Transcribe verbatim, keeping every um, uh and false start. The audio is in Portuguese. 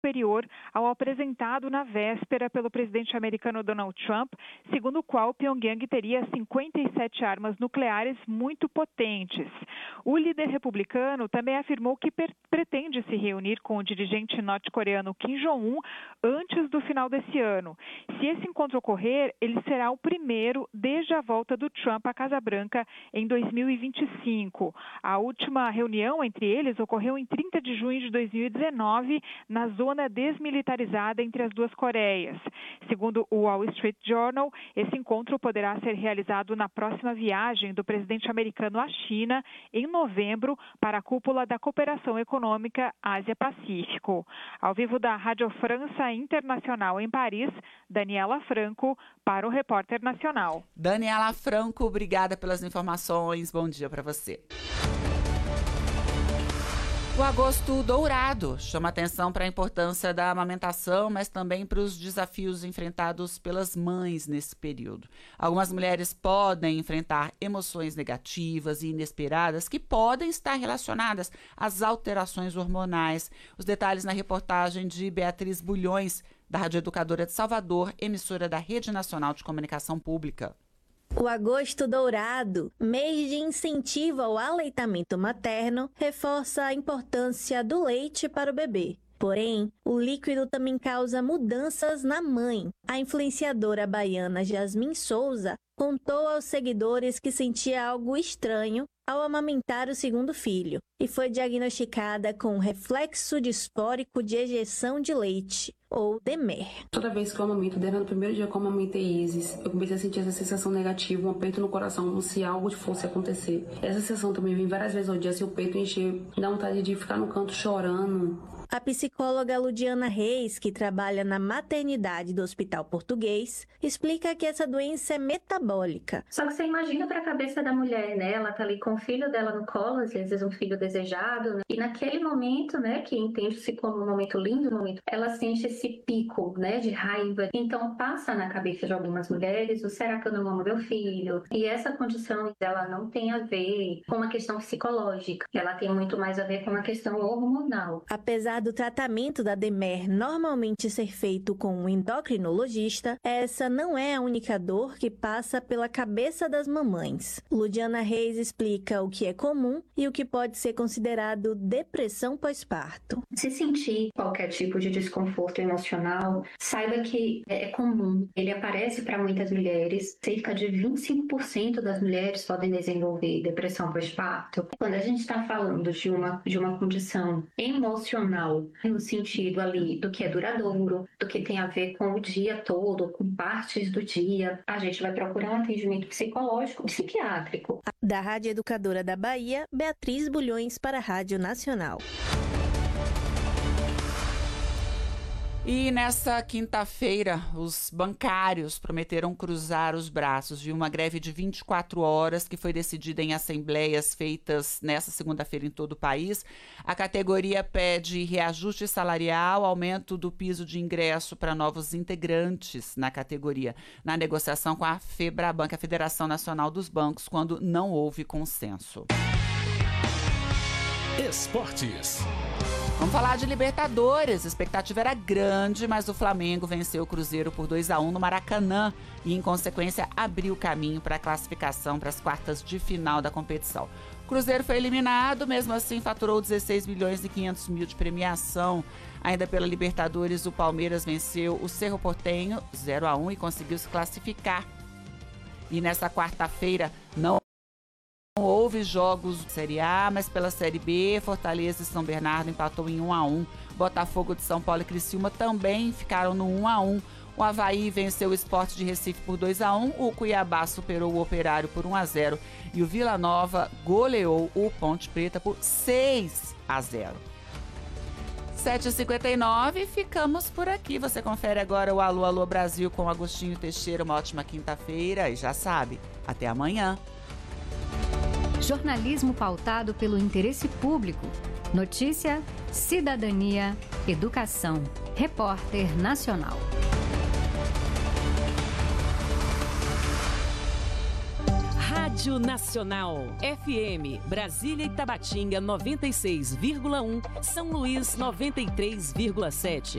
superior ao apresentado na véspera pelo presidente americano Donald Trump, segundo o qual Pyongyang teria cinquenta e sete armas nucleares muito potentes. O líder republicano também afirmou que per- pretende se reunir com o dirigente norte-coreano Kim Jong-un antes do final desse ano. Se esse encontro ocorrer, ele será o primeiro desde a volta do Trump à Casa Branca em dois mil e vinte e cinco. A última reunião entre eles ocorreu em trinta de junho de dois mil e dezenove, na zona desmilitarizada entre as duas Coreias. Segundo o Wall Street Journal, esse encontro poderá ser realizado na próxima viagem do presidente americano à China, em novembro, para a cúpula da Cooperação Econômica Ásia-Pacífico. Ao vivo da Rádio França Internacional em Paris, Daniela Franco, para o Repórter Nacional. Daniela Franco, obrigada pelas informações. Bom dia para você. O agosto dourado chama atenção para a importância da amamentação, mas também para os desafios enfrentados pelas mães nesse período. Algumas mulheres podem enfrentar emoções negativas e inesperadas que podem estar relacionadas às alterações hormonais. Os detalhes na reportagem de Beatriz Bulhões, da Rádio Educadora de Salvador, emissora da Rede Nacional de Comunicação Pública. O agosto dourado, mês de incentivo ao aleitamento materno, reforça a importância do leite para o bebê. Porém, o líquido também causa mudanças na mãe. A influenciadora baiana Jasmin Souza contou aos seguidores que sentia algo estranho ao amamentar o segundo filho e foi diagnosticada com reflexo disfórico de ejeção de leite, ou D M E R. Toda vez que eu amamento, desde o primeiro dia que eu amamentei Isis, eu comecei a sentir essa sensação negativa, um aperto no coração, como se algo fosse acontecer. Essa sensação também vem várias vezes ao dia, se o peito encher, dá vontade de ficar no canto chorando. A psicóloga Ludiana Reis, que trabalha na maternidade do Hospital Português, explica que essa doença é metabólica. Só que você imagina para a cabeça da mulher, né? Ela tá ali com o filho dela no colo, às vezes um filho desejado, né? E naquele momento, né, que entende-se como um momento lindo, um momento, ela sente esse pico, né, de raiva. Então passa na cabeça de algumas mulheres, o será que eu não amo meu filho? E essa condição dela não tem a ver com uma questão psicológica, ela tem muito mais a ver com uma questão hormonal. Apesar do tratamento da D M E R normalmente ser feito com um endocrinologista, essa não é a única dor que passa pela cabeça das mamães. Ludiana Reis explica o que é comum e o que pode ser considerado depressão pós-parto. Se sentir qualquer tipo de desconforto emocional, saiba que é comum. Ele aparece para muitas mulheres. Cerca de vinte e cinco por cento das mulheres podem desenvolver depressão pós-parto. Quando a gente está falando de uma, de uma condição emocional, no sentido ali do que é duradouro, do que tem a ver com o dia todo, com partes do dia, a gente vai procurar um atendimento psicológico, psiquiátrico. Da Rádio Educadora da Bahia, Beatriz Bulhões para a Rádio Nacional. E nessa quinta-feira, os bancários prometeram cruzar os braços de uma greve de vinte e quatro horas que foi decidida em assembleias feitas nessa segunda-feira em todo o país. A categoria pede reajuste salarial, aumento do piso de ingresso para novos integrantes na categoria, na negociação com a FEBRABAN, a Federação Nacional dos Bancos, quando não houve consenso. Esportes. Vamos falar de Libertadores. A expectativa era grande, mas o Flamengo venceu o Cruzeiro por dois a um no Maracanã e, em consequência, abriu caminho para a classificação para as quartas de final da competição. O Cruzeiro foi eliminado, mesmo assim faturou dezesseis milhões e quinhentos mil de premiação. Ainda pela Libertadores, o Palmeiras venceu o Cerro Porteño zero a um e conseguiu se classificar. E nessa quarta-feira não Não houve jogos de Série A, mas pela Série B, Fortaleza e São Bernardo empatou em um a um. Botafogo de São Paulo e Criciúma também ficaram no um a um. O Avaí venceu o Sport de Recife por dois a um. O Cuiabá superou o Operário por um a zero. E o Vila Nova goleou o Ponte Preta por seis a zero. sete e cinquenta e nove, ficamos por aqui. Você confere agora o Alô Alô Brasil com Agostinho Teixeira. Uma ótima quinta-feira e já sabe, até amanhã. Jornalismo pautado pelo interesse público. Notícia, cidadania, educação. Repórter Nacional. Rádio Nacional. F M. Brasília e Tabatinga noventa e seis vírgula um. São Luís noventa e três vírgula sete.